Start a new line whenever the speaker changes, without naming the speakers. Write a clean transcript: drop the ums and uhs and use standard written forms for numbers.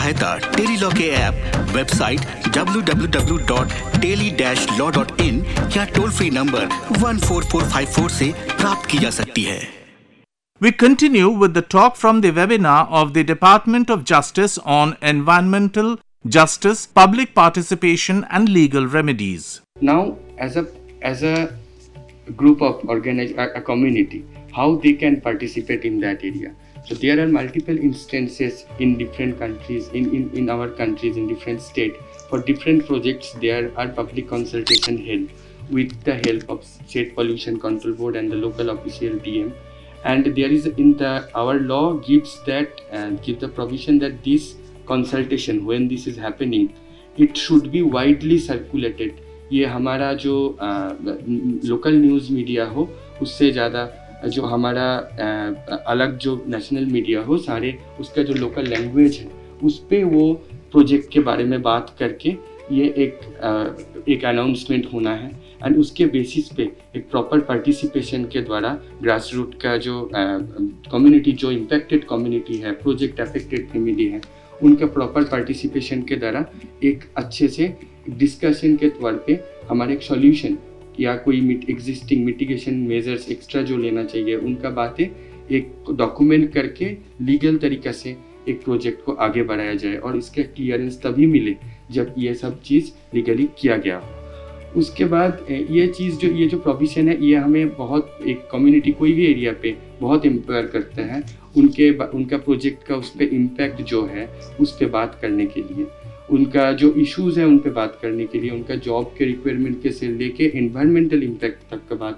सहायता tele law के app, website www.teli-law.in या टोल फ्री नंबर 14454 से प्राप्त की जा सकती है।
We continue with the talk from the webinar of the Department of Justice on environmental justice, public participation and legal remedies.
Now, as a group of a community, how they can participate in that area. So there are multiple instances in different countries, in our countries, in different states. For different projects, there are public consultation held with the help of State Pollution Control Board and the local official DM. And there is our law gives the provision that this consultation, when this is happening, it should be widely circulated. ये हमारा जो local news media हो उससे ज़्यादा जो हमारा अलग जो नेशनल मीडिया हो, सारे उसका जो लोकल लैंग्वेज है उस पे वो प्रोजेक्ट के बारे में बात करके ये एक अनाउंसमेंट होना है। एंड उसके बेसिस पे एक प्रॉपर पार्टिसिपेशन के द्वारा ग्रास रूट का जो कम्युनिटी, जो इम्पैक्टेड कम्युनिटी है, प्रोजेक्ट अफेक्टेड फैमिली है, उनका प्रॉपर पार्टिसिपेशन के द्वारा एक अच्छे से डिस्कशन के तौर पे हमारे एक सॉल्यूशन या कोई एग्जिस्टिंग मिटिगेशन मेजर्स एक्स्ट्रा जो लेना चाहिए उनका बातें एक डॉक्यूमेंट करके लीगल तरीक़ा से एक प्रोजेक्ट को आगे बढ़ाया जाए। और इसका क्लियरेंस तभी मिले जब ये सब चीज़ लीगली किया गया हो। उसके बाद ये जो प्रोविज़न है ये हमें बहुत एक कम्युनिटी कोई भी एरिया पे बहुत एम्पावर करता है उनका प्रोजेक्ट का उस पर इम्पैक्ट जो है उस पर बात करने के लिए, उनका जो इश्यूज़ है उन पे बात करने के लिए, उनका जॉब के रिक्वायरमेंट के से लेके एनवायरमेंटल इम्पैक्ट तक का बात